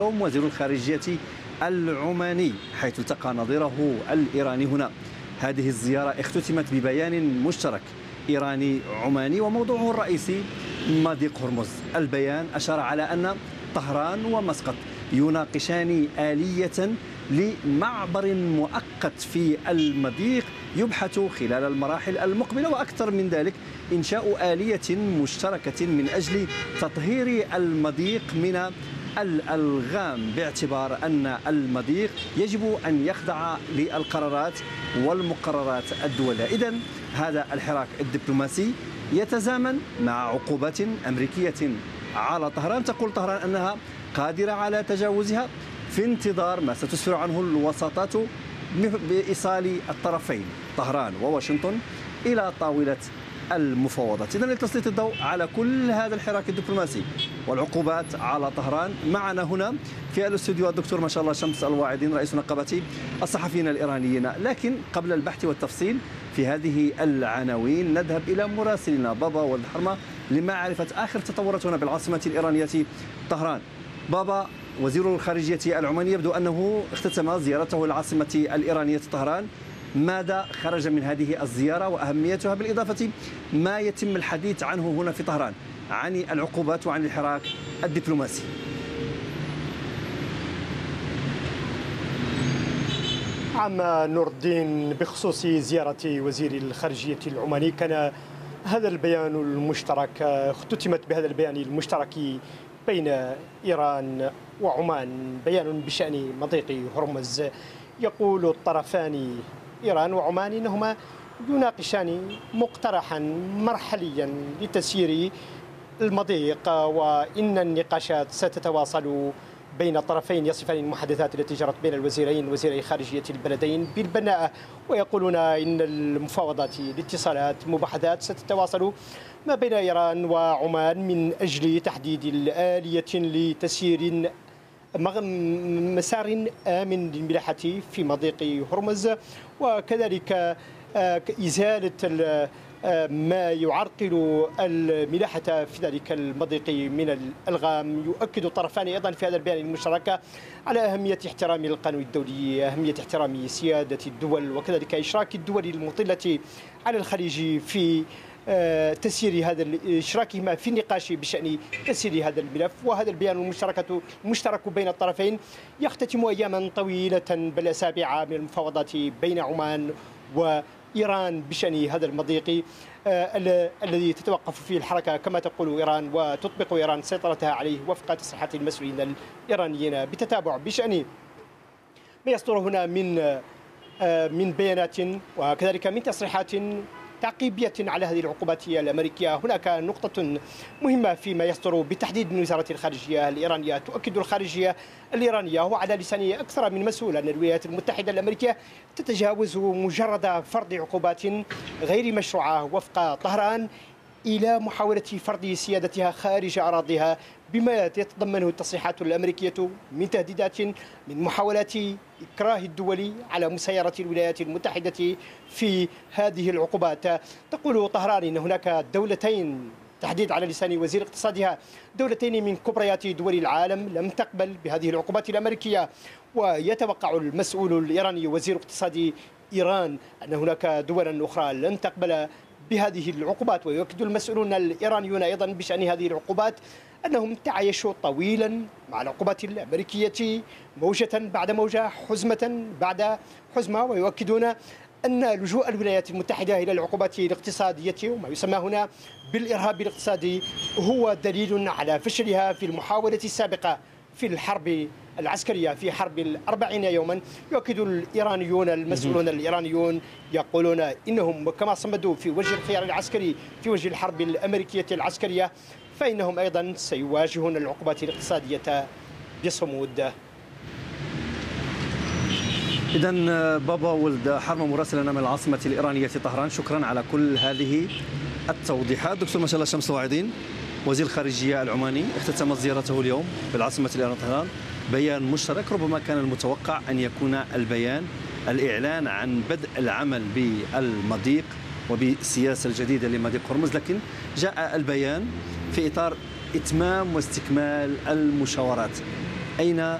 وزير الخارجية العماني حيث التقى نظيره الإيراني هنا. هذه الزيارة اختتمت ببيان مشترك إيراني عماني وموضوعه الرئيسي مضيق هرمز. البيان أشار على أن طهران ومسقط يناقشان آلية لمعبر مؤقت في المضيق يبحث خلال المراحل المقبلة، وأكثر من ذلك إنشاء آلية مشتركة من أجل تطهير المضيق من الألغام، باعتبار أن المضيق يجب أن يخضع للقرارات والمقررات الدولية. إذن هذا الحراك الدبلوماسي يتزامن مع عقوبات أمريكية على طهران، تقول طهران أنها قادرة على تجاوزها في انتظار ما ستسفر عنه الوساطات بإيصال الطرفين طهران وواشنطن إلى طاولة المفاوضات. إذن لتسليط الضوء على كل هذا الحراك الدبلوماسي والعقوبات على طهران، معنا هنا في الاستوديو الدكتور ما شاء الله شمس الواعدين رئيس نقابة الصحفيين الإيرانيين. لكن قبل البحث والتفصيل في هذه العناوين نذهب إلى مراسلنا بابا ولد حرمة لمعرفة آخر تطورات هنا بالعاصمة الإيرانية طهران. بابا، وزير الخارجية العماني يبدو أنه اختتم زيارته العاصمة الإيرانية طهران. ماذا خرج من هذه الزيارة وأهميتها، بالإضافة ما يتم الحديث عنه هنا في طهران عن العقوبات وعن الحراك الدبلوماسي؟ عم نور الدين، بخصوص زيارة وزير الخارجية العماني كان هذا البيان المشترك اختتمت بهذا البيان المشترك بين إيران وعمان، بيان بشأن مضيق هرمز. يقول الطرفان إيران وعمان إنهما يناقشان مقترحا مرحليا لتسيير المضيق، وإن النقاشات ستتواصل بين الطرفين. يصفان المحادثات التي جرت بين الوزيرين وزيري خارجية البلدين بالبناءة، ويقولون إن المفاوضات الاتصالات مباحثات ستتواصل ما بين إيران وعمان من أجل تحديد الآلية لتسيير مسار آمن للملاحة في مضيق هرمز، وكذلك إزالة ما يعرقل الملاحة في ذلك المضيق من الألغام. يؤكد الطرفان أيضا في هذا البيان المشترك على أهمية احترام القانون الدولي، أهمية احترام سيادة الدول، وكذلك إشراك الدول المطلة على الخليج في تسيير هذا اشراكهما في النقاش بشأن تسيير هذا الملف. وهذا البيان المشترك بين الطرفين يختتم أياما طويلة بل أسابيع من المفاوضات بين عمان وإيران بشأن هذا المضيق الذي تتوقف فيه الحركة كما تقول إيران وتطبق إيران سيطرتها عليه وفق تصريحات المسؤولين الإيرانيين بتتابع بشأن ما يصدر هنا من بيانات وكذلك من تصريحات تعقيبية على هذه العقوبات الأمريكية. هناك نقطة مهمة فيما يصدر بالتحديد من وزارة الخارجية الإيرانية. تؤكد الخارجية الإيرانية وعلى لسان أكثر من مسؤول أن الولايات المتحدة الأمريكية تتجاوز مجرد فرض عقوبات غير مشروعة وفق طهران إلى محاولة فرض سيادتها خارج أراضيها، بما يتضمنه التصريحات الأمريكية من تهديدات، من محاولات إكراه الدول على مسايرة الولايات المتحدة في هذه العقوبات. تقول طهران إن هناك دولتين، تحديد على لسان وزير اقتصادها، دولتين من كبريات دول العالم لم تقبل بهذه العقوبات الأمريكية. ويتوقع المسؤول الإيراني وزير اقتصاد إيران أن هناك دولا أخرى لن تقبل بهذه العقوبات. ويؤكد المسؤولون الإيرانيون أيضا بشأن هذه العقوبات أنهم تعايشوا طويلا مع العقوبات الأمريكية موجة بعد موجة، حزمة بعد حزمة، ويؤكدون أن لجوء الولايات المتحدة إلى العقوبات الاقتصادية وما يسمى هنا بالإرهاب الاقتصادي هو دليل على فشلها في المحاولة السابقة في الحرب العسكرية، في حرب 40 يوما. يؤكد الإيرانيون المسؤولون الإيرانيون يقولون إنهم كما صمدوا في وجه الخيار العسكري في وجه الحرب الأمريكية العسكرية، فإنهم أيضا سيواجهون العقوبات الاقتصادية بصمود. إذن بابا ولد حرمة مراسلنا من العاصمة الإيرانية طهران، شكرا على كل هذه التوضيحات. دكتور ما شاء الله شمس الواعدين، وزير الخارجية العماني اختتم زيارته اليوم بالعاصمة الإيرانية طهران. بيان مشترك، ربما كان المتوقع أن يكون البيان الإعلان عن بدء العمل بالمضيق وبالسياسة الجديدة لمضيق هرمز، لكن جاء البيان في إطار إتمام واستكمال المشاورات. أين